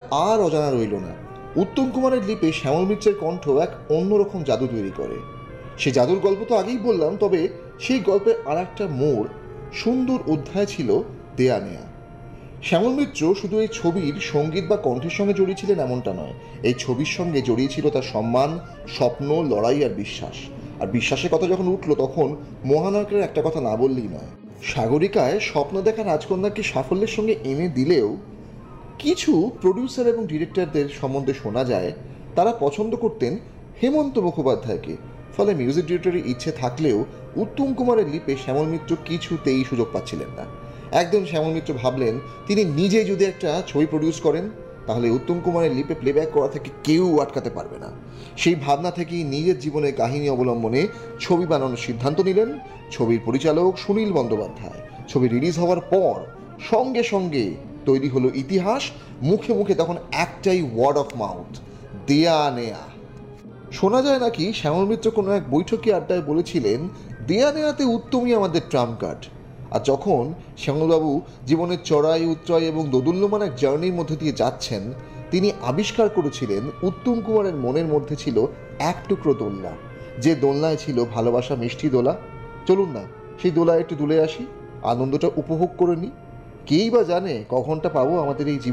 আর অজানা রইল না। উত্তম কুমারের লিপে শ্যামল মিত্রের কণ্ঠ এক অন্যরকম জাদু তৈরি করে। সে জাদুর গল্প তো আগেই বললাম, তবে সেই গল্পের আর একটা মোড়, সুন্দর অধ্যায় ছিল দেয়া নেয়া। শ্যামল মিত্র শুধু এই ছবির সঙ্গীত বা কণ্ঠের সঙ্গে জড়িয়েছিলেন এমনটা নয়, এই ছবির সঙ্গে জড়িয়েছিল তার সম্মান, স্বপ্ন, লড়াই আর বিশ্বাস। আর বিশ্বাসের কথা যখন উঠল, তখন মহানায়কের একটা কথা না বললেই নয়। সাগরিকায় স্বপ্ন দেখা রাজকন্যাকে সাফল্যের সঙ্গে এনে দিলেও কিছু প্রডিউসার এবং ডিরেক্টরদের সম্বন্ধে শোনা যায় তারা পছন্দ করতেন হেমন্ত মুখোপাধ্যায়কে। ফলে মিউজিক ডিরেক্টরের ইচ্ছে থাকলেও উত্তম কুমারের লিপে শ্যামল মিত্র কিছুতেই সুযোগ পাচ্ছিলেন না। একদিন শ্যামল মিত্র ভাবলেন তিনি নিজে যদি একটা ছবি প্রডিউস করেন, তাহলে উত্তম কুমারের লিপে প্লেব্যাক করা থেকে কেউ আটকাতে পারবে না। সেই ভাবনা থেকেই নিজের জীবনের কাহিনী অবলম্বনে ছবি বানানোর সিদ্ধান্ত নিলেন ছবির পরিচালক সুনীল বন্দ্যোপাধ্যায়। ছবি রিলিজ হওয়ার পর সঙ্গে সঙ্গে তৈরি হলো ইতিহাস। মুখে মুখে তখন একটাই ওয়ার্ড অফ মাউথ, দেয়া নেয়া। শোনা যায় নাকি শ্যামল মিত্র কোনো এক বৈঠকি আড্ডায় বলেছিলেন, দেয়া নেয়াতে উত্তমই আমাদের ট্রাম্প কার্ড। আর যখন শ্যামলবাবু জীবনের চড়াই উত্তরাই এবং দোদুল্যমান এক জার্নির মধ্যে দিয়ে যাচ্ছেন, তিনি আবিষ্কার করেছিলেন উত্তম কুমারের মনের মধ্যে ছিল এক টুকরো দোলনা, যে দোলনায় ছিল ভালোবাসা মিষ্টি দোলা। চলুন না সেই দোলায় একটু দুলে আসি, আনন্দটা উপভোগ করে নিই। কেই বা জানে কখনটা পাবো আমাদের এই জীবন